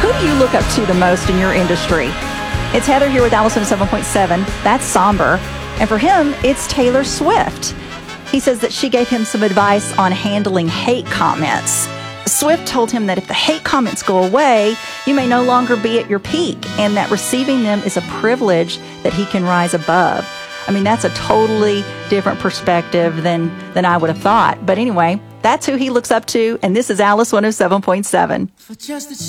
who do you look up to the most in your industry? It's Heather here with Alice 107.7. That's somber. And for him, it's Taylor Swift. He says that she gave him some advice on handling hate comments. Swift told him that if the hate comments go away, you may no longer be at your peak, and that receiving them is a privilege that he can rise above. I mean, that's a totally different perspective than I would have thought. But anyway, that's who he looks up to, and this is Alice 107.7.